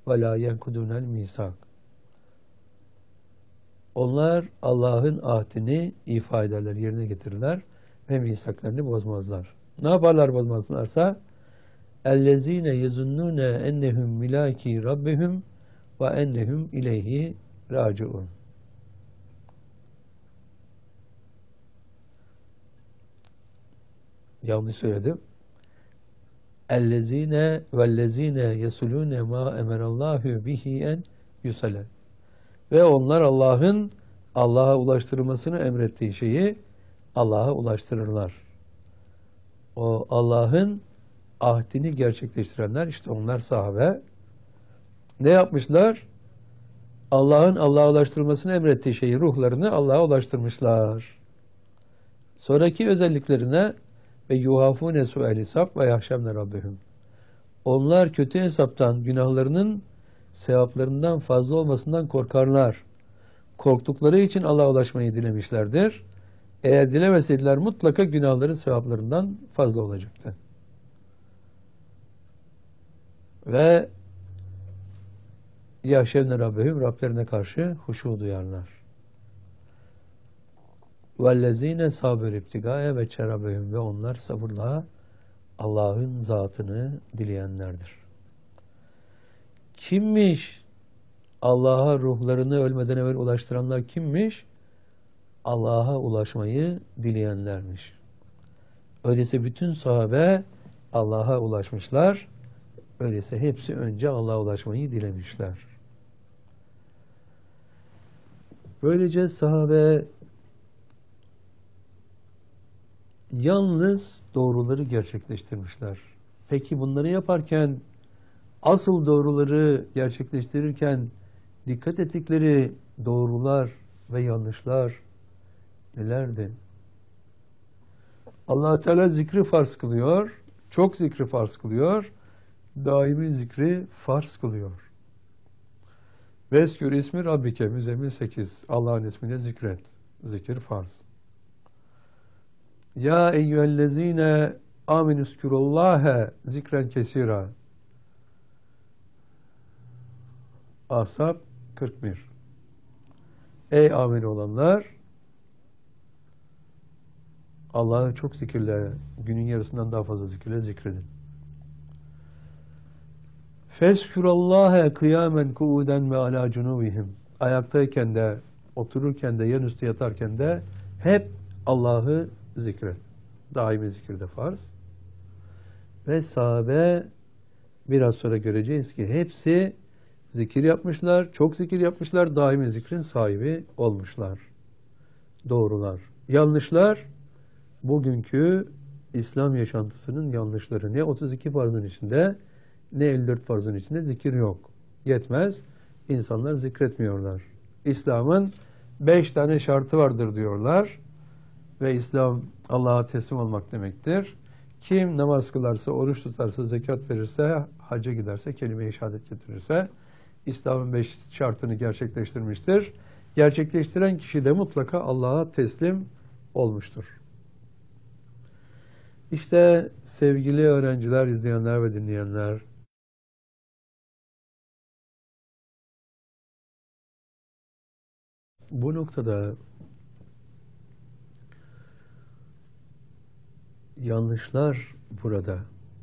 ve la yenkudunel misak. Onlar Allah'ın ahdini ifa ederler, yerine getirirler ve misaklarını bozmazlar. Ne yaparlar bozmazlarsa? اَلَّذ۪ينَ يَزُنُّونَ اَنَّهُمْ مِلَاكِي رَبِّهُمْ وَاَنَّهُمْ اِلَيْهِ رَاجِعُونَ. Yanlış söyledim. اَلَّذ۪ينَ وَالَّذ۪ينَ يَسُلُونَ مَا اَمَرَ اللّٰهُ بِهِ اَنْ يُسَلَ. Ve onlar Allah'a ulaştırılmasını emrettiği şeyi Allah'a ulaştırırlar. O Allah'ın ahdini gerçekleştirenler, işte onlar sahabe. Ne yapmışlar? Allah'a ulaştırılmasını emrettiği şeyi, ruhlarını Allah'a ulaştırmışlar. Sonraki özelliklerine ve yuhafune su'el hesap ve yahşemne rabbihim. Onlar kötü hesaptan, günahlarının sevaplarından fazla olmasından korkarlar. Korktukları için Allah'a ulaşmayı dilemişlerdir. Eğer dilemeseydiler mutlaka günahların sevaplarından fazla olacaktı. Ve yahşevne rabbehum, Rablerine karşı huşu duyarlar. Vellezine sabir ibtigâye ve çerabehum, ve onlar sabırla Allah'ın zatını dileyenlerdir. Kimmiş? Allah'a ruhlarını ölmeden evvel ulaştıranlar kimmiş? Allah'a ulaşmayı dileyenlermiş. Öyleyse bütün sahabe Allah'a ulaşmışlar. Öyleyse hepsi önce Allah'a ulaşmayı dilemişler. Böylece sahabe yalnız doğruları gerçekleştirmişler. Peki bunları yaparken, asıl doğruları gerçekleştirirken dikkat ettikleri doğrular ve yanlışlar nelerdi? Allah Teala zikri farz kılıyor, çok zikri farz kılıyor, daimi zikri farz kılıyor. Veskür ismi Rabbike, Müzzemmil 8. Allah'ın ismini zikret. Zikir farz. Ya eyyühellezine aminüskürullâhe zikren kesira. Ahzab 41. Ey amin olanlar, Allah'ı çok zikirle, günün yarısından daha fazla zikirle zikredin. Fezkürallâhe kıyamen kuuden ve alâ cunûbihim. Ayaktayken de, otururken de, yanüstü yatarken de hep Allah'ı zikret. Daimi zikirde farz. Ve sahabe, biraz sonra göreceğiz ki hepsi zikir yapmışlar, çok zikir yapmışlar, daimi zikrin sahibi olmuşlar. Doğrular. Yanlışlar, bugünkü İslam yaşantısının yanlışları. Ne 32 farzın içinde, ne 54 farzın içinde zikir yok. Yetmez, insanlar zikretmiyorlar. İslam'ın 5 tane şartı vardır diyorlar. Ve İslam Allah'a teslim olmak demektir. Kim namaz kılarsa, oruç tutarsa, zekat verirse, hacca giderse, kelime-i şehadet getirirse İslam'ın 5 şartını gerçekleştirmiştir. Gerçekleştiren kişi de mutlaka Allah'a teslim olmuştur. İşte sevgili öğrenciler, izleyenler ve dinleyenler, bu noktada yanlışlar burada.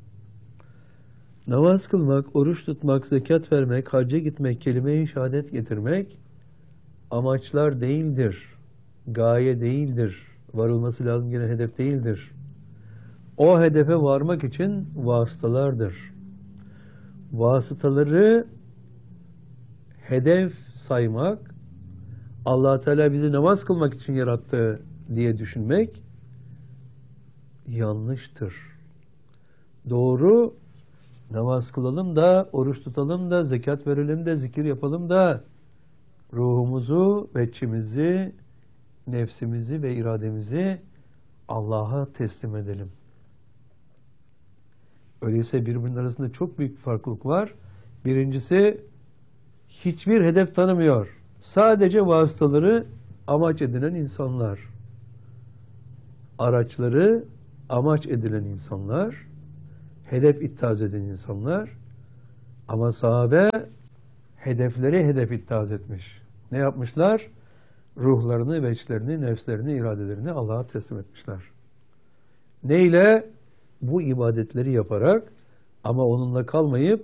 Namaz kılmak, oruç tutmak, zekat vermek, hacca gitmek, kelime-i şehadet getirmek amaçlar değildir. Gaye değildir. Varılması lazım gelen hedef değildir. O hedefe varmak için vasıtalardır. Vasıtaları hedef saymak, Allah Teala bizi namaz kılmak için yarattı diye düşünmek yanlıştır. Doğru, namaz kılalım da, oruç tutalım da, zekat verelim de, zikir yapalım da ruhumuzu ve içimizi, nefsimizi ve irademizi Allah'a teslim edelim. Öyleyse birbirinin arasında çok büyük bir farklılık var. Birincisi, hiçbir hedef tanımıyor. Sadece vasıtaları amaç edinen insanlar. Araçları amaç edilen insanlar. Hedef ittihaz eden insanlar. Ama sahabe hedefleri hedef ittihaz etmiş. Ne yapmışlar? Ruhlarını, veçlerini, nefslerini, iradelerini Allah'a teslim etmişler. Neyle? Bu ibadetleri yaparak, ama onunla kalmayıp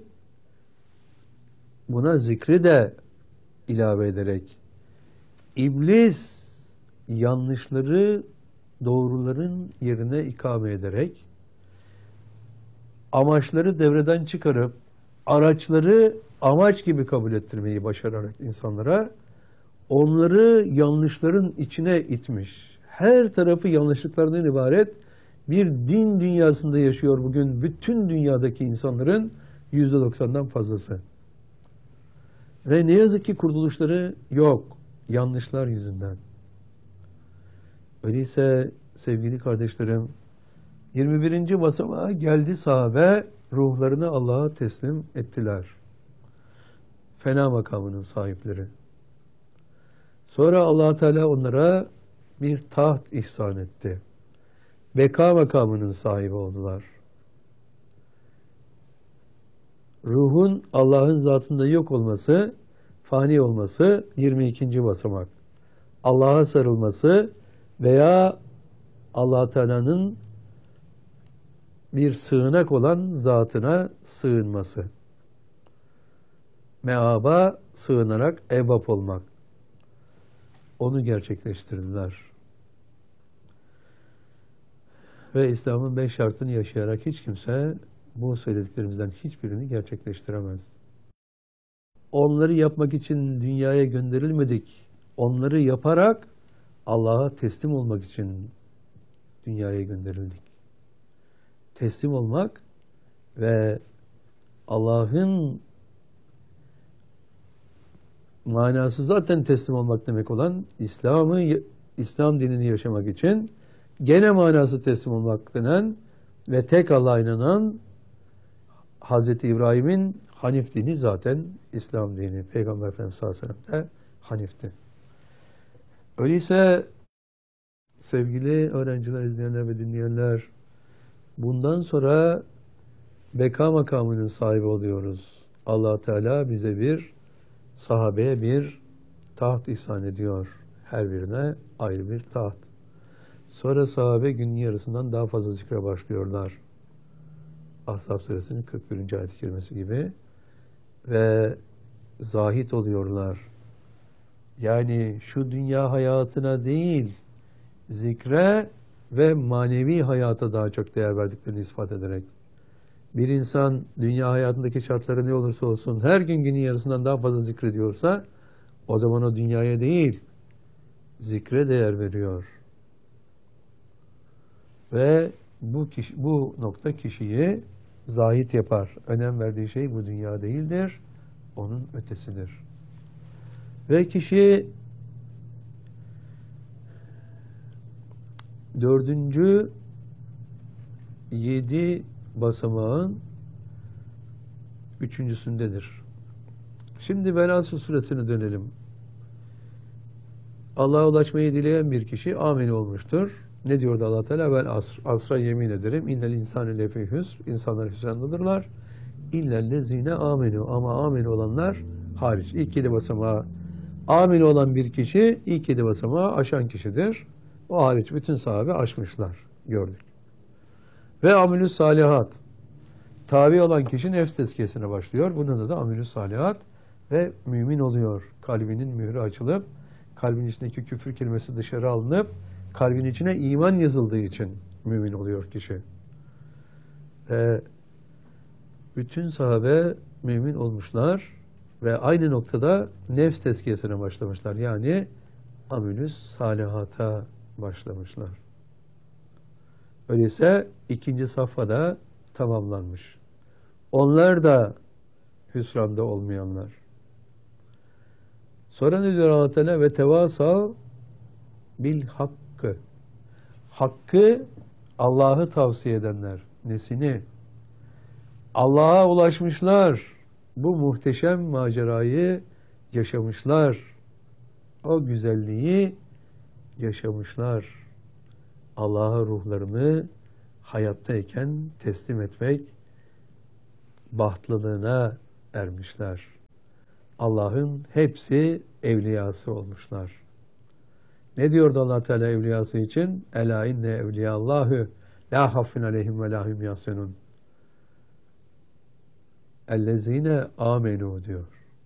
buna zikri de ilave ederek, İblis yanlışları doğruların yerine ikame ederek, amaçları devreden çıkarıp araçları amaç gibi kabul ettirmeyi başararak insanlara, onları yanlışların içine itmiş. Her tarafı yanlışlıklardan ibaret bir din dünyasında yaşıyor bugün bütün dünyadaki insanların %90'dan fazlası. Ve ne yazık ki kurtuluşları yok. Yanlışlar yüzünden. Öyleyse sevgili kardeşlerim, 21. basamağa geldi sahabe, ruhlarını Allah'a teslim ettiler. Fena makamının sahipleri. Sonra Allah Teala onlara bir taht ihsan etti. Beka makamının sahibi oldular. Ruhun Allah'ın zatında yok olması, fani olması 22. basamak. Allah'a sarılması veya Allah Teala'nın bir sığınak olan zatına sığınması. Meaba sığınarak evvap olmak. Onu gerçekleştirdiler. Ve İslam'ın 5 şartını yaşayarak hiç kimse bu söylediklerimizden hiçbirini gerçekleştiremez. Onları yapmak için dünyaya gönderilmedik. Onları yaparak Allah'a teslim olmak için dünyaya gönderildik. Teslim olmak ve Allah'ın manası zaten teslim olmak demek olan İslam dinini yaşamak için gene manası teslim olmak denen ve tek Allah'a inanan Hz. İbrahim'in Hanif dini zaten İslam dini. Peygamber Efendimiz sallallahu aleyhi ve sellem de Hanif'ti. Öyleyse sevgili öğrenciler, izleyenler ve dinleyenler, bundan sonra beka makamının sahibi oluyoruz. Allah Teala bize sahabeye bir taht ihsan ediyor. Her birine ayrı bir taht. Sonra sahabe günün yarısından daha fazla zikre başlıyorlar. Ahzab suresinin 41. ayet-i kerimesi gibi. Ve zahit oluyorlar. Yani şu dünya hayatına değil, zikre ve manevi hayata daha çok değer verdiklerini ispat ederek. Bir insan dünya hayatındaki şartları ne olursa olsun her gün günün yarısından daha fazla zikrediyorsa, o zaman o dünyaya değil, zikre değer veriyor. Ve bu nokta kişiyi zahit yapar. Önem verdiği şey bu dünya değildir, onun ötesidir. Ve kişi 4. 7 basamağın 3.'sündedir. Şimdi Velasıl suresine dönelim. Allah'a ulaşmayı dileyen bir kişi amin olmuştur. Ne diyordu Allah Teala? Ben asra yemin ederim. İnnel insane lefî hüsr. İnsanlar hüsrandadırlar. İllellezine aminu. Ama amin olanlar hariç. İlk 7 basamağı amin olan bir kişi ilk 7 basamağı aşan kişidir. O hariç bütün sahabe aşmışlar. Gördük. Ve amelü salihat. Tabi olan kişi nefs tezkiyesine başlıyor. Bunun da amelü salihat ve mümin oluyor. Kalbinin mührü açılıp, kalbin içindeki küfür kelimesi dışarı alınıp, kalbin içine iman yazıldığı için mümin oluyor kişi. Ve bütün sahabe mümin olmuşlar ve aynı noktada nefs tezkiyesine başlamışlar. Yani amelü salihata başlamışlar. Öyleyse 2. safhada tamamlanmış. Onlar da hüsranda olmayanlar. Sonra ne diyor Allah Teala? Ve tevasav bil hakkı. Hakkı Allah'ı tavsiye edenler. Nesini? Allah'a ulaşmışlar. Bu muhteşem macerayı yaşamışlar. O güzelliği yaşamışlar. Allah'a ruhlarını hayattayken teslim etmek bahtlılığına ermişler. Allah'ın hepsi evliyası olmuşlar. Ne diyordu Allah Teala evliyası için? Ela inne evliyallahu la hafun aleyhim ve la hum yahzenun. Ellezine amenu diyor.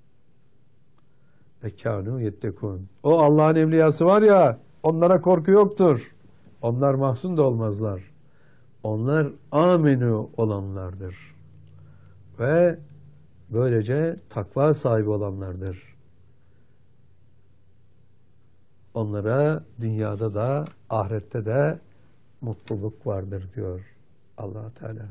Ve kânû yettekûn. O Allah'ın evliyası var ya, onlara korku yoktur. Onlar mahzun da olmazlar. Onlar amenu olanlardır. Ve böylece takva sahibi olanlardır. Onlara dünyada da ahirette de mutluluk vardır diyor Allah Teala.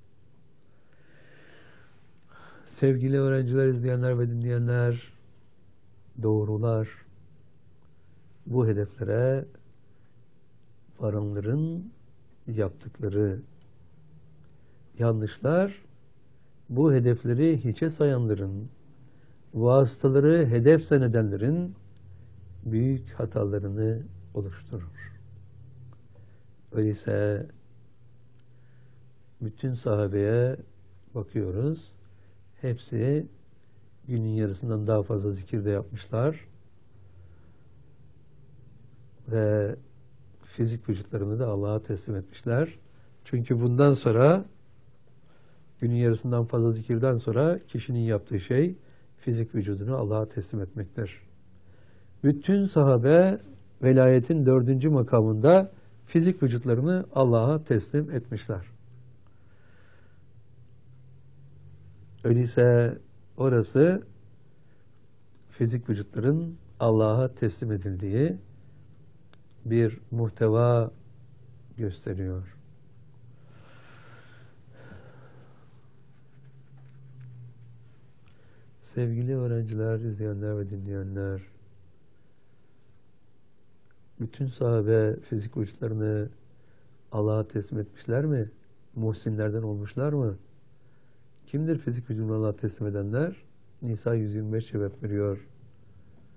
Sevgili öğrenciler, izleyenler ve dinleyenler, doğrular bu hedeflere varanların yaptıkları, yanlışlar bu hedefleri hiçe sayanların, vasıtaları hedef zannedenlerin büyük hatalarını oluşturur. Öyleyse bütün sahabeye bakıyoruz. Hepsi günün yarısından daha fazla zikir de yapmışlar. Ve fizik vücutlarını da Allah'a teslim etmişler. Çünkü bundan sonra günün yarısından fazla zikirden sonra kişinin yaptığı şey fizik vücudunu Allah'a teslim etmektir. Bütün sahabe velayetin 4. makamında fizik vücutlarını Allah'a teslim etmişler. Öyleyse orası fizik vücutların Allah'a teslim edildiği bir muhteva gösteriyor. Sevgili öğrenciler, izleyenler ve dinleyenler, bütün sahabe fizik vücutlarını Allah'a teslim etmişler mi? Muhsinlerden olmuşlar mı? Kimdir fizik vücudunu Allah'a teslim edenler? Nisa 125 cevap veriyor.